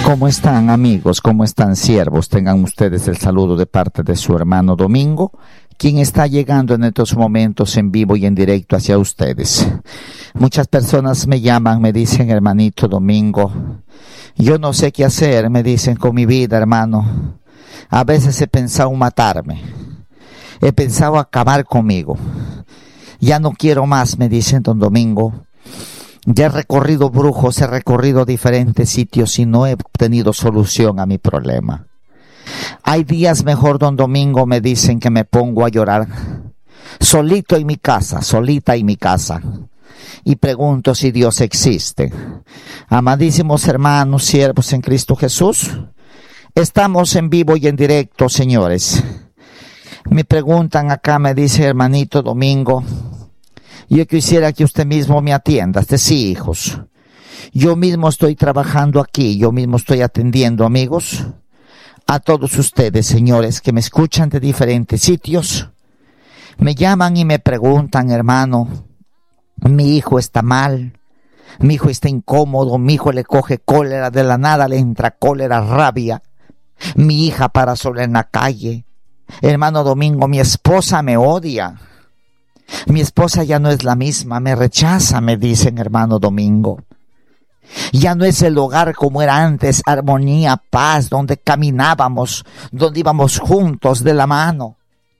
¿Cómo están, amigos? ¿Cómo están, siervos? Tengan ustedes el saludo de parte de su hermano Domingo, quien está llegando en estos momentos en vivo y en directo hacia ustedes. Muchas personas me llaman, me dicen, hermanito Domingo, yo no sé qué hacer, me dicen, con mi vida, hermano. A veces he pensado matarme, he pensado acabar conmigo. Ya no quiero más, me dicen, don Domingo. Ya he recorrido brujos, he recorrido diferentes sitios y no he obtenido solución a mi problema. Hay días, mejor, don Domingo, me dicen, que me pongo a llorar solito en mi casa, solita en mi casa, y pregunto si Dios existe. Amadísimos hermanos, siervos en Cristo Jesús, estamos en vivo y en directo, señores. Me preguntan acá, me dice, hermanito Domingo, yo quisiera que usted mismo me atienda. Sí, hijos. Yo mismo estoy trabajando aquí, yo mismo estoy atendiendo, amigos, a todos ustedes, señores, que me escuchan de diferentes sitios. Me llaman y me preguntan, hermano, mi hijo está mal, mi hijo está incómodo, mi hijo le coge cólera, de la nada le entra cólera, rabia. Mi hija para sola en la calle. Hermano Domingo, mi esposa me odia. Mi esposa ya no es la misma, me rechaza, me dicen, hermano Domingo. Ya no es el hogar como era antes, armonía, paz, donde caminábamos, donde íbamos juntos de la mano.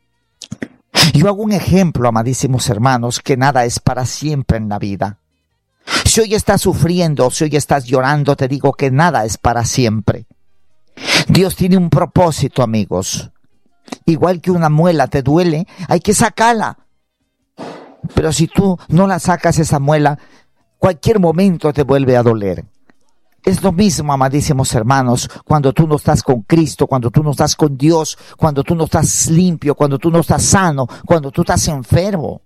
Yo hago un ejemplo, amadísimos hermanos, que nada es para siempre en la vida. Si hoy estás sufriendo, si hoy estás llorando, te digo que nada es para siempre. Dios tiene un propósito, amigos. Igual que una muela te duele, hay que sacarla. Pero si tú no la sacas, esa muela, cualquier momento te vuelve a doler. Es lo mismo, amadísimos hermanos, cuando tú no estás con Cristo, cuando tú no estás con Dios, cuando tú no estás limpio, cuando tú no estás sano, cuando tú estás enfermo.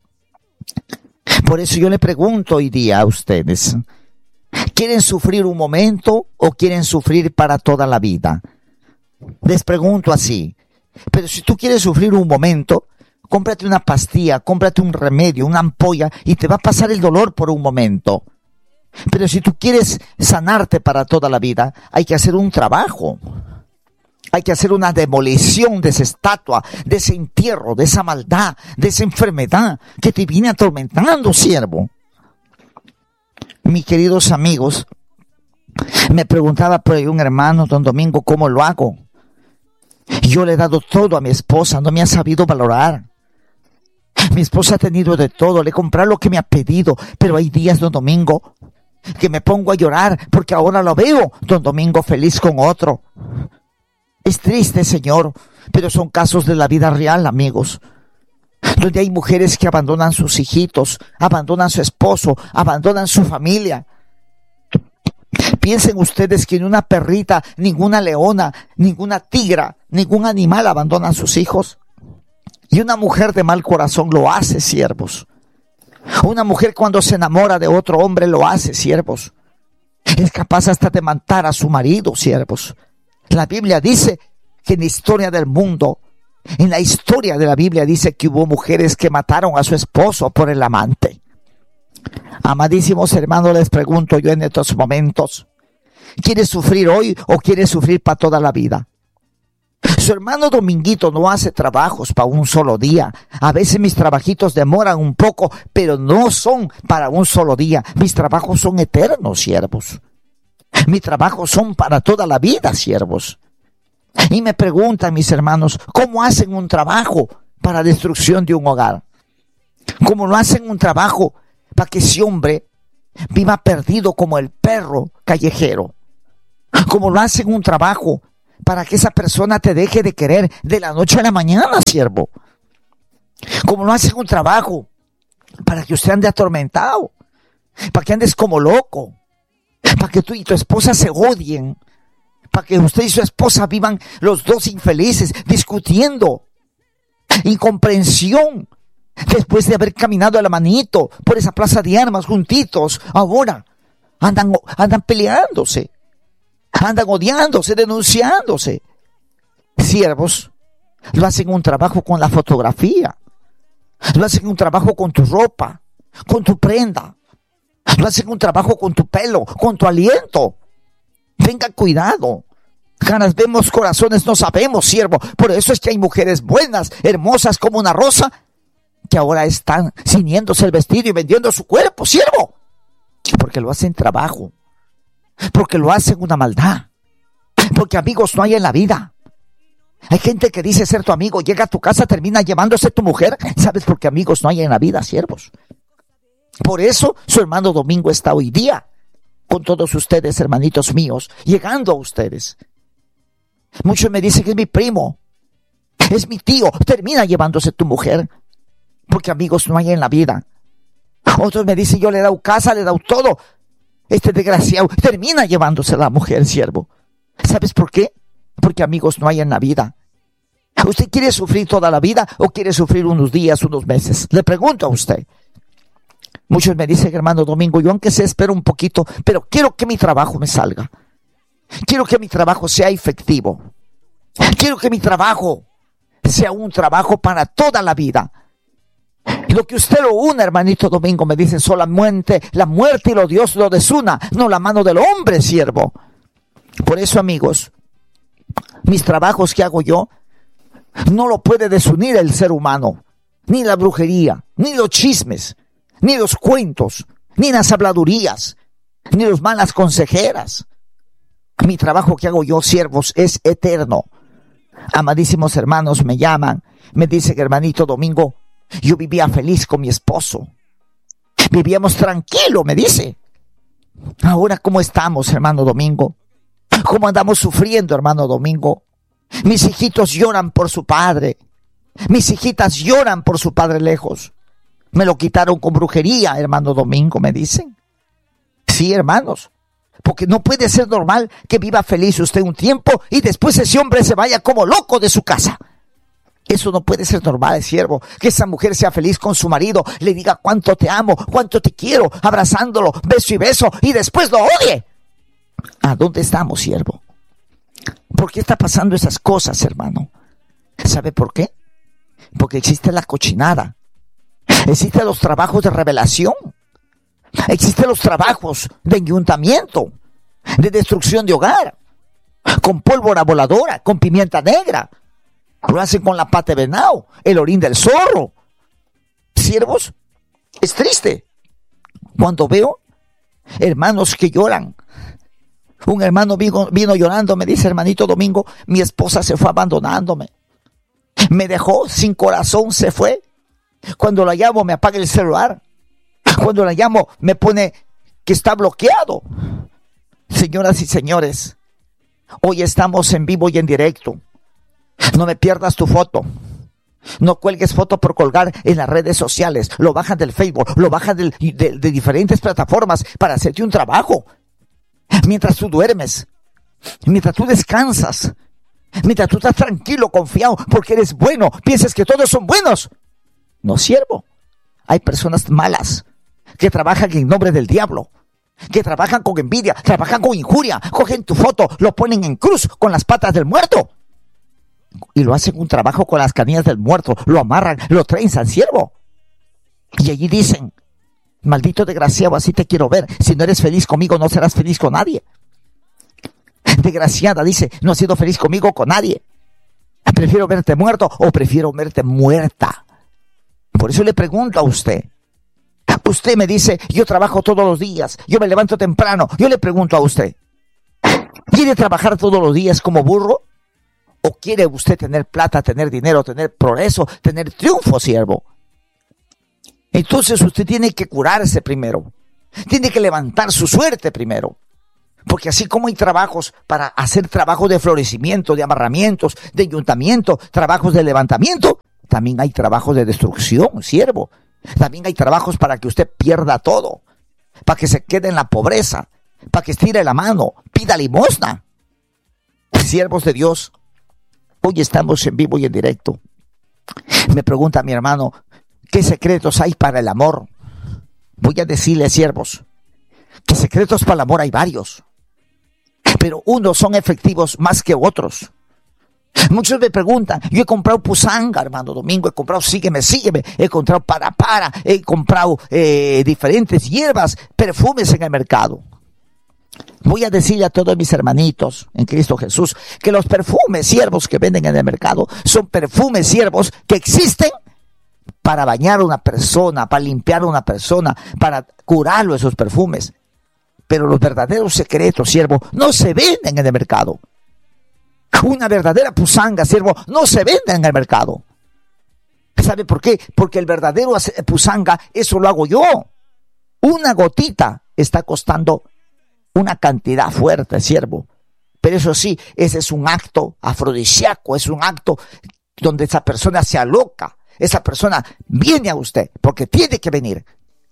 Por eso yo le pregunto hoy día a ustedes, ¿quieren sufrir un momento o quieren sufrir para toda la vida? Les pregunto así. Pero si tú quieres sufrir un momento, cómprate una pastilla, cómprate un remedio, una ampolla y te va a pasar el dolor por un momento. Pero si tú quieres sanarte para toda la vida, hay que hacer un trabajo. Hay que hacer una demolición de esa estatua, de ese entierro, de esa maldad, de esa enfermedad que te viene atormentando, siervo. Mis queridos amigos, me preguntaba por ahí un hermano, don Domingo, ¿cómo lo hago? Yo le he dado todo a mi esposa, no me ha sabido valorar. Mi esposa ha tenido de todo, le he comprado lo que me ha pedido, pero hay días, don Domingo, que me pongo a llorar porque ahora lo veo, don Domingo, feliz con otro. Es triste, Señor, pero son casos de la vida real, amigos, donde hay mujeres que abandonan sus hijitos, abandonan su esposo, abandonan su familia. Piensen ustedes que ni una perrita, ninguna leona, ninguna tigra, ningún animal abandona a sus hijos. Y una mujer de mal corazón lo hace, siervos. Una mujer cuando se enamora de otro hombre lo hace, siervos. Es capaz hasta de matar a su marido, siervos. La Biblia dice que en la historia del mundo, en la historia de la Biblia dice que hubo mujeres que mataron a su esposo por el amante. Amadísimos hermanos, les pregunto yo en estos momentos, ¿quieres sufrir hoy o quieres sufrir para toda la vida? Su hermano Dominguito no hace trabajos para un solo día. A veces mis trabajitos demoran un poco, pero no son para un solo día. Mis trabajos son eternos, siervos. Mis trabajos son para toda la vida, siervos. Y me preguntan mis hermanos, ¿cómo hacen un trabajo para destrucción de un hogar? ¿Cómo no hacen un trabajo para que ese hombre viva perdido como el perro callejero? ¿Cómo lo hacen un trabajo para que esa persona te deje de querer de la noche a la mañana, siervo? ¿Cómo no hacen un trabajo para que usted ande atormentado? Para que andes como loco. Para que tú y tu esposa se odien. Para que usted y su esposa vivan los dos infelices, discutiendo. Incomprensión. Después de haber caminado a la manito por esa plaza de armas juntitos, ahora andan peleándose. Andan odiándose, denunciándose. Siervos, lo hacen un trabajo con la fotografía. Lo hacen un trabajo con tu ropa, con tu prenda. Lo hacen un trabajo con tu pelo, con tu aliento. Tenga cuidado. Caras vemos, corazones no sabemos, siervo. Por eso es que hay mujeres buenas, hermosas como una rosa, que ahora están ciñéndose el vestido y vendiendo su cuerpo, siervo. Porque lo hacen trabajo. Porque lo hacen una maldad. Porque amigos no hay en la vida. Hay gente que dice ser tu amigo, llega a tu casa, termina llevándose tu mujer. ¿Sabes? Porque amigos no hay en la vida, siervos. Por eso su hermano Domingo está hoy día con todos ustedes, hermanitos míos, llegando a ustedes. Muchos me dicen que es mi primo, es mi tío, termina llevándose tu mujer, porque amigos no hay en la vida. Otros me dicen, yo le he dado casa, le he dado todo. Este desgraciado termina llevándose la mujer, siervo. ¿Sabes por qué? Porque amigos no hay en la vida. ¿Usted quiere sufrir toda la vida o quiere sufrir unos días, unos meses? Le pregunto a usted. Muchos me dicen, hermano Domingo, yo aunque sea espero un poquito, pero quiero que mi trabajo me salga. Quiero que mi trabajo sea efectivo. Quiero que mi trabajo sea un trabajo para toda la vida. Lo que usted lo una, hermanito Domingo, me dicen, solamente la muerte y lo Dios lo desuna, no la mano del hombre, siervo. Por eso, amigos, mis trabajos que hago yo, no lo puede desunir el ser humano, ni la brujería, ni los chismes, ni los cuentos, ni las habladurías, ni las malas consejeras. Mi trabajo que hago yo, siervos, es eterno. Amadísimos hermanos me llaman, me dicen, hermanito Domingo, yo vivía feliz con mi esposo. Vivíamos tranquilo, me dice. Ahora, ¿cómo estamos, hermano Domingo? ¿Cómo andamos sufriendo, hermano Domingo? Mis hijitos lloran por su padre. Mis hijitas lloran por su padre lejos. Me lo quitaron con brujería, hermano Domingo, me dicen. Sí, hermanos. Porque no puede ser normal que viva feliz usted un tiempo y después ese hombre se vaya como loco de su casa. Eso no puede ser normal, siervo. Que esa mujer sea feliz con su marido, le diga cuánto te amo, cuánto te quiero, abrazándolo, beso y beso, y después lo odie. ¿A dónde estamos, siervo? ¿Por qué está pasando esas cosas, hermano? ¿Sabe por qué? Porque existe la cochinada. Existen los trabajos de revelación. Existen los trabajos de enyuntamiento, de destrucción de hogar, con pólvora voladora, con pimienta negra. Lo hacen con la pata de venado, el orín del zorro. Siervos, es triste cuando veo hermanos que lloran. Un hermano vino llorando, me dice, hermanito Domingo, mi esposa se fue abandonándome. Me dejó sin corazón, se fue. Cuando la llamo me apaga el celular. Cuando la llamo me pone que está bloqueado. Señoras y señores, hoy estamos en vivo y en directo. No me pierdas tu foto. No cuelgues foto por colgar en las redes sociales. Lo bajan del Facebook, lo bajan de diferentes plataformas para hacerte un trabajo. Mientras tú duermes, mientras tú descansas, mientras tú estás tranquilo, confiado, porque eres bueno, piensas que todos son buenos. No, siervo. Hay personas malas que trabajan en nombre del diablo, que trabajan con envidia, trabajan con injuria, cogen tu foto, lo ponen en cruz con las patas del muerto y lo hacen un trabajo con las canillas del muerto, lo amarran, lo trenzan, siervo. Y allí dicen, maldito desgraciado, así te quiero ver, si no eres feliz conmigo no serás feliz con nadie. Desgraciada, dice, no has sido feliz conmigo con nadie. Prefiero verte muerto o prefiero verte muerta. Por eso le pregunto a usted. Usted me dice, yo trabajo todos los días, yo me levanto temprano. Yo le pregunto a usted, ¿quiere trabajar todos los días como burro? ¿O quiere usted tener plata, tener dinero, tener progreso, tener triunfo, siervo? Entonces usted tiene que curarse primero. Tiene que levantar su suerte primero. Porque así como hay trabajos para hacer trabajos de florecimiento, de amarramientos, de ayuntamiento, trabajos de levantamiento, también hay trabajos de destrucción, siervo. También hay trabajos para que usted pierda todo, para que se quede en la pobreza, para que estire la mano, pida limosna. Siervos de Dios, hoy estamos en vivo y en directo. Me pregunta mi hermano, ¿qué secretos hay para el amor? Voy a decirle, siervos, que secretos para el amor hay varios, pero unos son efectivos más que otros. Muchos me preguntan, yo he comprado pusanga, hermano Domingo, he comprado sígueme, he comprado para, he comprado diferentes hierbas, perfumes en el mercado. Voy a decirle a todos mis hermanitos en Cristo Jesús que los perfumes, siervos, que venden en el mercado son perfumes, siervos, que existen para bañar a una persona, para limpiar a una persona, para curarlo, esos perfumes. Pero los verdaderos secretos, siervo, no se venden en el mercado. Una verdadera pusanga, siervo, no se vende en el mercado. ¿Sabe por qué? Porque el verdadero pusanga, eso lo hago yo. Una gotita está costando una cantidad fuerte, siervo. Pero eso sí, ese es un acto afrodisíaco, es un acto donde esa persona se aloca. Esa persona viene a usted porque tiene que venir.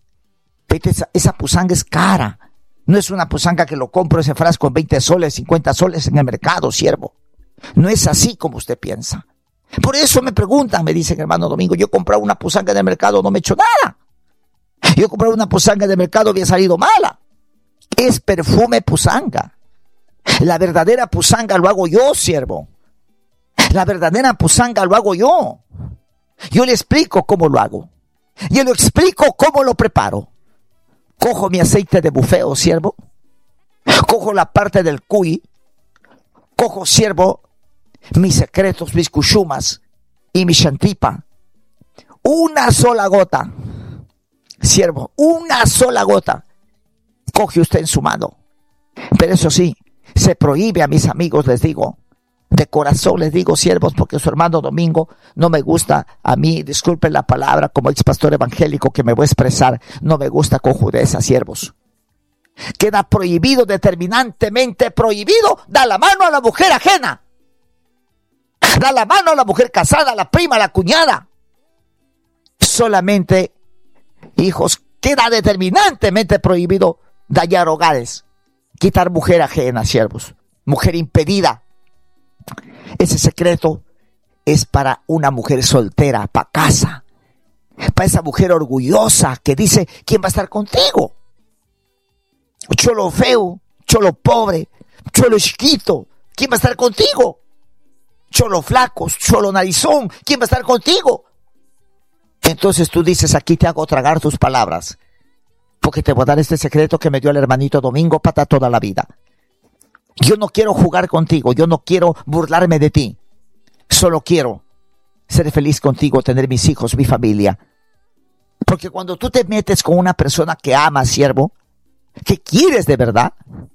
Esa pusanga es cara. No es una pusanga que lo compro ese frasco en 20 soles, 50 soles en el mercado, siervo. No es así como usted piensa. Por eso me preguntan, me dicen, hermano Domingo, yo compraba una pusanga en el mercado, no me he hecho nada. Yo compraba una pusanga en el mercado, había salido mala. Es perfume pusanga. La verdadera pusanga lo hago yo, siervo. La verdadera pusanga lo hago yo. Yo le explico cómo lo hago. Yo le explico cómo lo preparo. Cojo mi aceite de bufeo, siervo. Cojo la parte del cuy. Cojo, siervo, mis secretos, mis cushumas y mi shantipa. Una sola gota. Siervo, una sola gota. Coge usted en su mano. Pero eso sí, se prohíbe a mis amigos, les digo. De corazón les digo, siervos, porque su hermano Domingo no me gusta a mí, disculpen la palabra, como ex pastor evangélico que me voy a expresar, no me gusta con judeza, siervos. Queda prohibido, determinantemente prohibido, da la mano a la mujer ajena. Da la mano a la mujer casada, a la prima, a la cuñada. Solamente, hijos, queda determinantemente prohibido dañar hogares, quitar mujer ajena, siervos, mujer impedida. Ese secreto es para una mujer soltera, para casa, para esa mujer orgullosa que dice, ¿quién va a estar contigo? Cholo feo, cholo pobre, cholo chiquito, ¿quién va a estar contigo? Cholo flaco, cholo narizón, ¿quién va a estar contigo? Entonces tú dices, aquí te hago tragar tus palabras, porque te voy a dar este secreto que me dio el hermanito Domingo para toda la vida. Yo no quiero jugar contigo, yo no quiero burlarme de ti. Solo quiero ser feliz contigo, tener mis hijos, mi familia. Porque cuando tú te metes con una persona que ama, siervo, que quieres de verdad,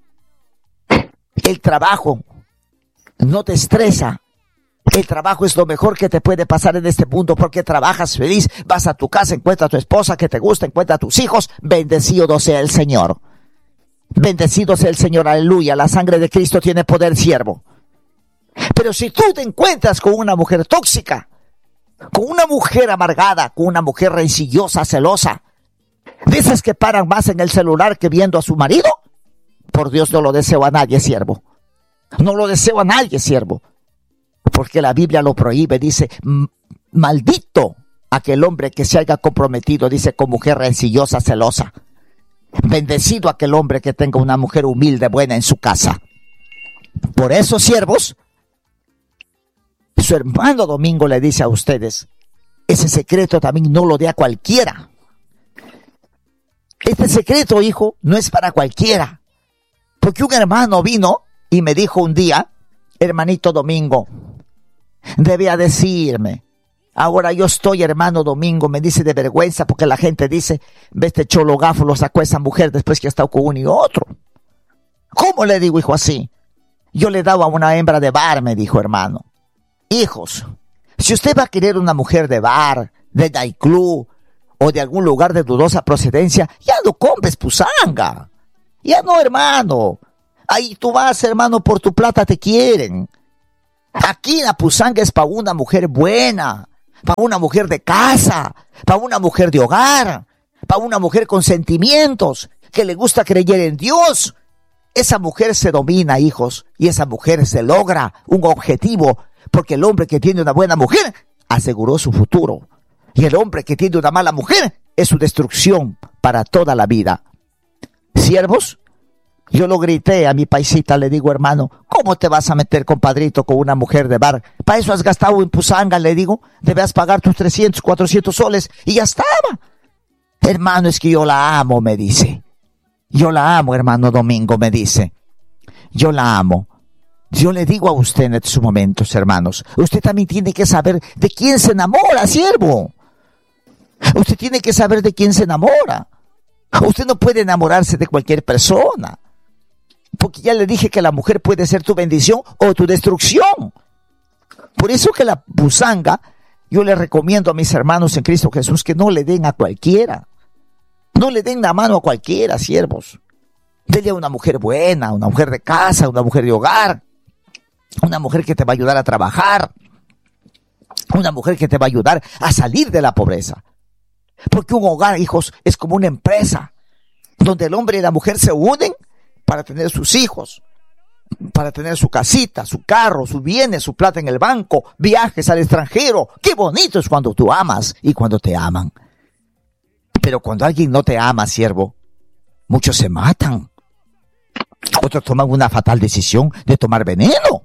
el trabajo no te estresa. El trabajo es lo mejor que te puede pasar en este mundo porque trabajas feliz, vas a tu casa, encuentras a tu esposa que te gusta, encuentras a tus hijos, bendecido sea el Señor. Bendecido sea el Señor, aleluya, la sangre de Cristo tiene poder, siervo. Pero si tú te encuentras con una mujer tóxica, con una mujer amargada, con una mujer rencillosa, celosa, de esas que paran más en el celular que viendo a su marido, por Dios no lo deseo a nadie, siervo. No lo deseo a nadie, siervo. Porque la Biblia lo prohíbe, dice, maldito aquel hombre que se haya comprometido, dice, con mujer rencillosa, celosa. Bendecido aquel hombre que tenga una mujer humilde, buena en su casa. Por eso, siervos, su hermano Domingo le dice a ustedes, ese secreto también no lo dé a cualquiera. Este secreto, hijo, no es para cualquiera. Porque un hermano vino y me dijo un día, hermanito Domingo, debía decirme, ahora yo estoy, hermano Domingo, me dice de vergüenza porque la gente dice, ve este cholo gafo lo sacó esa mujer después que ha estado con uno y otro. ¿Cómo le digo, hijo, así? Yo le daba a una hembra de bar, me dijo, hermano. Hijos, si usted va a querer una mujer de bar, de nightclub o de algún lugar de dudosa procedencia, ya no compres pusanga. Ya no, hermano. Ahí tú vas, hermano, por tu plata te quieren. Aquí la pusanga es para una mujer buena, para una mujer de casa, para una mujer de hogar, para una mujer con sentimientos, que le gusta creer en Dios. Esa mujer se domina, hijos, y esa mujer se logra un objetivo, porque el hombre que tiene una buena mujer aseguró su futuro. Y el hombre que tiene una mala mujer es su destrucción para toda la vida. Siervos, yo lo grité a mi paisita, le digo, hermano, ¿cómo te vas a meter, compadrito, con una mujer de bar? Para eso has gastado en pusanga, le digo, debes pagar tus 300, 400 soles y ya estaba. Hermano, es que yo la amo, me dice. Yo la amo, hermano Domingo, me dice. Yo la amo. Yo le digo a usted en estos momentos, hermanos, usted también tiene que saber de quién se enamora, siervo. Usted tiene que saber de quién se enamora. Usted no puede enamorarse de cualquier persona. Porque ya le dije que la mujer puede ser tu bendición o tu destrucción. Por eso que la busanga, yo le recomiendo a mis hermanos en Cristo Jesús que no le den a cualquiera. No le den la mano a cualquiera, siervos. Dele a una mujer buena, una mujer de casa, una mujer de hogar. Una mujer que te va a ayudar a trabajar. Una mujer que te va a ayudar a salir de la pobreza. Porque un hogar, hijos, es como una empresa. Donde el hombre y la mujer se unen para tener sus hijos. Para tener su casita, su carro, sus bienes, su plata en el banco, viajes al extranjero. Qué bonito es cuando tú amas y cuando te aman. Pero cuando alguien no te ama, siervo, muchos se matan. Otros toman una fatal decisión de tomar veneno.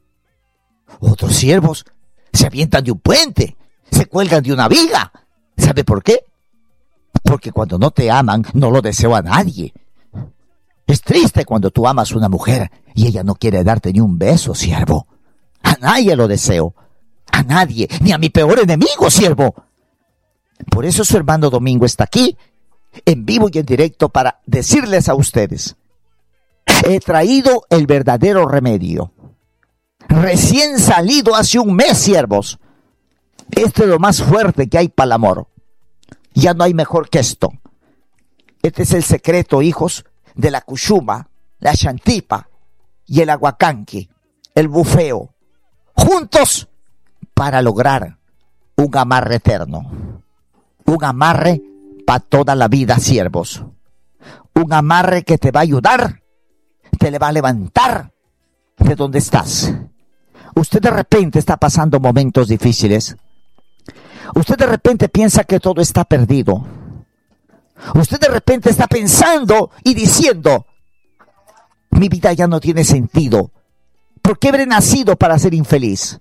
Otros siervos se avientan de un puente, se cuelgan de una viga. ¿Sabe por qué? Porque cuando no te aman, no lo deseo a nadie. Es triste cuando tú amas a una mujer y ella no quiere darte ni un beso, siervo. A nadie lo deseo. A nadie, ni a mi peor enemigo, siervo. Por eso su hermano Domingo está aquí, en vivo y en directo, para decirles a ustedes: he traído el verdadero remedio. Recién salido hace un mes, siervos. Esto es lo más fuerte que hay para el amor. Ya no hay mejor que esto. Este es el secreto, hijos, de la cuchuma, la chantipa y el aguacanqui, el bufeo, juntos para lograr un amarre eterno. Un amarre para toda la vida, siervos. Un amarre que te va a ayudar, te le va a levantar de donde estás. Usted de repente está pasando momentos difíciles. Usted de repente piensa que todo está perdido. Usted de repente está pensando y diciendo: mi vida ya no tiene sentido. ¿Por qué habré nacido para ser infeliz?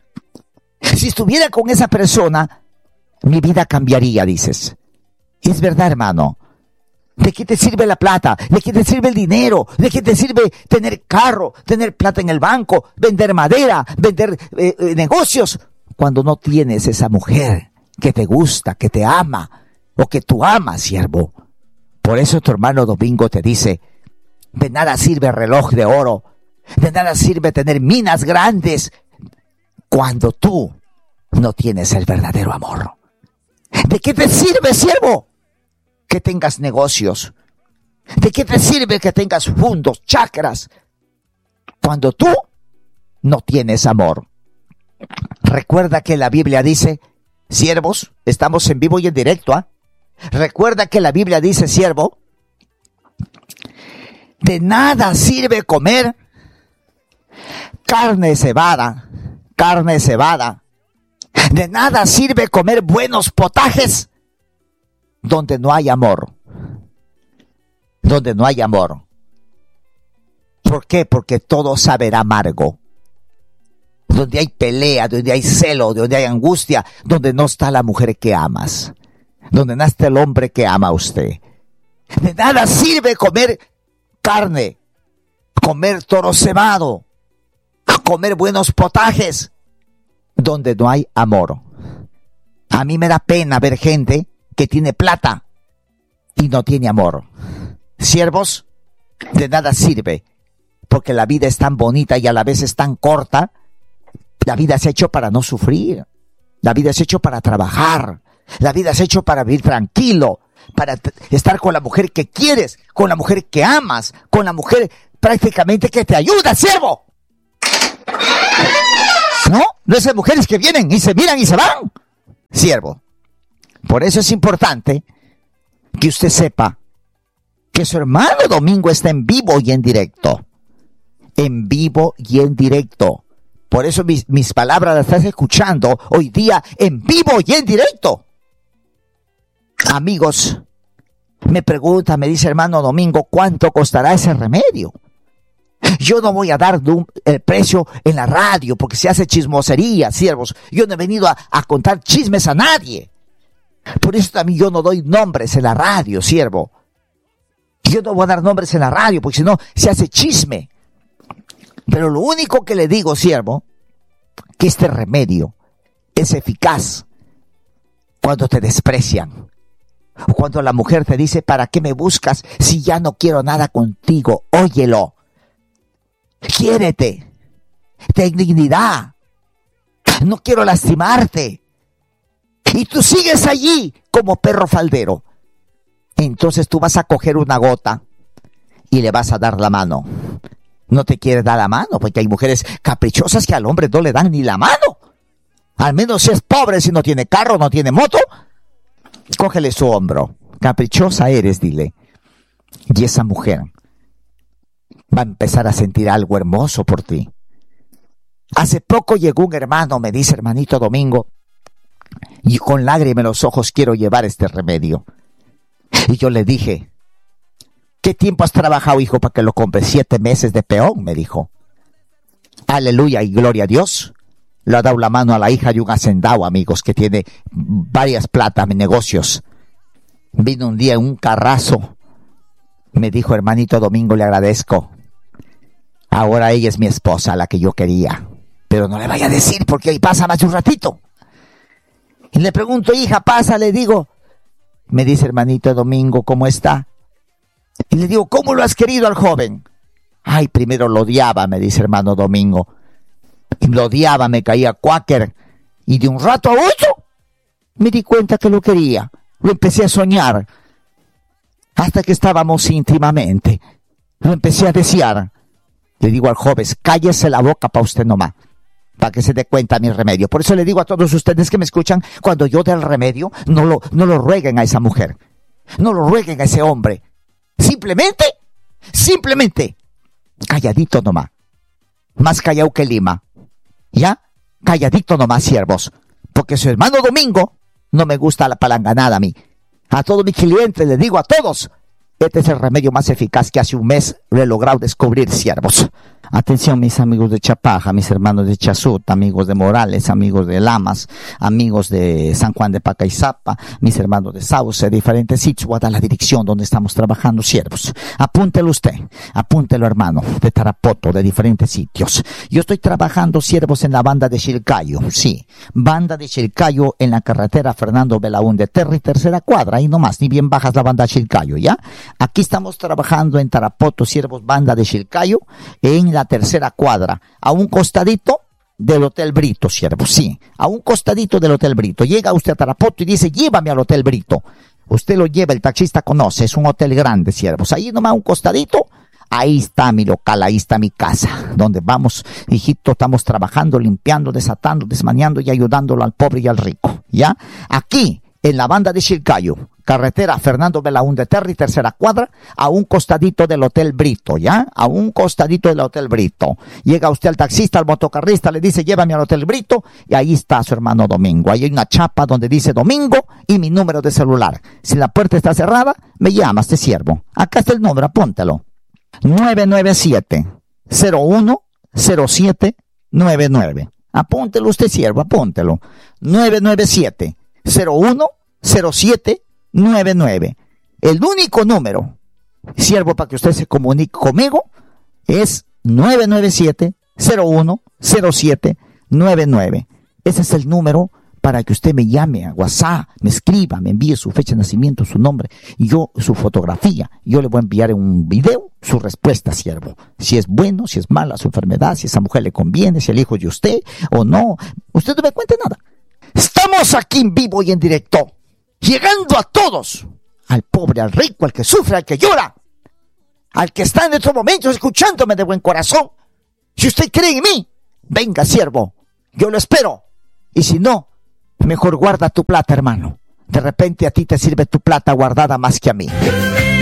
Si estuviera con esa persona, mi vida cambiaría, dices. Y es verdad, hermano. ¿De qué te sirve la plata? ¿De qué te sirve el dinero? ¿De qué te sirve tener carro, tener plata en el banco, vender madera, vender negocios? Cuando no tienes esa mujer que te gusta, que te ama, o que tú amas, siervo. Por eso tu hermano Domingo te dice: de nada sirve reloj de oro, de nada sirve tener minas grandes, cuando tú no tienes el verdadero amor. ¿De qué te sirve, siervo, que tengas negocios? ¿De qué te sirve que tengas fundos, chakras, cuando tú no tienes amor? Recuerda que la Biblia dice, siervos, estamos en vivo y en directo, ¿ah? Recuerda que la Biblia dice, siervo, de nada sirve comer carne cebada. De nada sirve comer buenos potajes donde no hay amor. Donde no hay amor. ¿Por qué? Porque todo saberá amargo. Donde hay pelea, donde hay celo, donde hay angustia, donde no está la mujer que amas. Donde no está el hombre que ama a usted. De nada sirve comer carne, comer toro cebado, comer buenos potajes, donde no hay amor. A mí me da pena ver gente que tiene plata y no tiene amor. Siervos, de nada sirve, porque la vida es tan bonita y a la vez es tan corta. La vida se ha hecho para no sufrir. La vida se ha hecho para trabajar. La vida se ha hecho para vivir tranquilo, para estar con la mujer que quieres, con la mujer que amas, con la mujer prácticamente que te ayuda, siervo. No esas mujeres que vienen y se miran y se van, siervo. Por eso es importante que usted sepa que su hermano Domingo está en vivo y en directo. En vivo y en directo. Por eso mis palabras las estás escuchando hoy día en vivo y en directo. Amigos, me pregunta, me dice hermano Domingo, ¿cuánto costará ese remedio? Yo no voy a dar el precio en la radio porque se hace chismosería, siervos. Yo no he venido a contar chismes a nadie. Por eso también yo no doy nombres en la radio, siervo. Yo no voy a dar nombres en la radio, porque si no se hace chisme. Pero lo único que le digo, siervo, que este remedio es eficaz cuando te desprecian. O cuando la mujer te dice, ¿para qué me buscas si ya no quiero nada contigo? Óyelo. Quiérete. Ten dignidad. No quiero lastimarte. Y tú sigues allí como perro faldero. Entonces tú vas a coger una gota y le vas a dar la mano. No te quiere dar la mano, porque hay mujeres caprichosas que al hombre no le dan ni la mano. Al menos si es pobre, si no tiene carro, no tiene moto, cógele su hombro. Caprichosa eres, dile. Y esa mujer va a empezar a sentir algo hermoso por ti. Hace poco llegó un hermano, me dice, hermanito Domingo, y con lágrimas en los ojos quiero llevar este remedio. Y yo le dije, ¿qué tiempo has trabajado, hijo, para que lo compres? 7 meses de peón, me dijo. Aleluya y gloria a Dios. Le ha dado la mano a la hija de un hacendado, amigos, que tiene varias plata en negocios. Vino un día en un carrazo. Me dijo, hermanito Domingo, le agradezco. Ahora ella es mi esposa, la que yo quería. Pero no le vaya a decir, porque ahí pasa más de un ratito. Y le pregunto, hija, pasa, le digo. Me dice, hermanito Domingo, ¿cómo está? Y le digo, ¿cómo lo has querido al joven? Ay, primero lo odiaba, me dice hermano Domingo. Lo odiaba, me caía cuáquer. Y de un rato a otro, me di cuenta que lo quería. Lo empecé a soñar. Hasta que estábamos íntimamente. Lo empecé a desear. Le digo al joven, cállese la boca para usted nomás, para que se dé cuenta mi remedio. Por eso le digo a todos ustedes que me escuchan, cuando yo dé el remedio, no lo rueguen a esa mujer. No lo rueguen a ese hombre. Simplemente, calladito nomás. Más callado que Lima. ¿Ya? Calladito nomás, siervos. Porque su hermano Domingo no me gusta la palanganada a mí. A todos mis clientes les digo a todos, este es el remedio más eficaz que hace un mes lo he logrado descubrir, siervos. Atención, mis amigos de Chapaja, mis hermanos de Chasut, amigos de Morales, amigos de Lamas, amigos de San Juan de Pacaizapa, mis hermanos de Sauce, diferentes sitios. Voy a dar la dirección donde estamos trabajando, siervos. Apúntelo usted, apúntelo, hermano, de Tarapoto, de diferentes sitios. Yo estoy trabajando, siervos, en la banda de Chilcayo, sí, banda de Chilcayo en la carretera Fernando Belaúnde, Terry, tercera cuadra, ahí nomás, ni bien bajas la banda de Chilcayo, ¿ya? Aquí estamos trabajando en Tarapoto, siervos, banda de Chilcayo, en la tercera cuadra, a un costadito del Hotel Brito, siervo, sí, a un costadito del Hotel Brito. Llega usted a Tarapoto y dice, llévame al Hotel Brito. Usted lo lleva, el taxista conoce, es un hotel grande, siervos. Ahí nomás un costadito, ahí está mi local, ahí está mi casa, donde vamos, hijito, estamos trabajando, limpiando, desatando, desmañando y ayudándolo al pobre y al rico, ¿ya? Aquí, en la banda de Chilcayo, carretera Fernando Belaúnde, Terry, tercera cuadra, a un costadito del Hotel Brito, ¿ya? A un costadito del Hotel Brito. Llega usted al taxista, al motocarrista, le dice, llévame al Hotel Brito, y ahí está su hermano Domingo. Ahí hay una chapa donde dice Domingo y mi número de celular. Si la puerta está cerrada, me llamas, te siervo. Acá está el número, apúntalo. 997-010799. Apúntelo usted, siervo, apúntelo. 997-010799. El único número, siervo, para que usted se comunique conmigo, es 997-010799. Ese es el número para que usted me llame a WhatsApp, me escriba, me envíe su fecha de nacimiento, su nombre, y yo, su fotografía. Yo le voy a enviar en un video su respuesta, siervo. Si es bueno, si es mala su enfermedad, si esa mujer le conviene, si el hijo de usted o no. Usted no me cuente nada. Estamos aquí en vivo y en directo, llegando a todos, al pobre, al rico, al que sufre, al que llora, al que está en estos momentos escuchándome de buen corazón. Si usted cree en mí, venga, siervo, yo lo espero. Y si no, mejor guarda tu plata, hermano. De repente a ti te sirve tu plata guardada más que a mí.